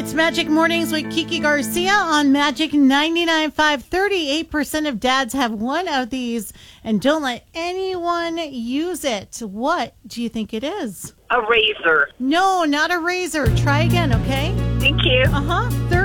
It's Magic Mornings with Kiki Garcia on Magic 99.5. 38% of dads have one of these and don't let anyone use it. What do you think it is? A razor. No, not a razor. Try again, okay? Thank you. Uh-huh.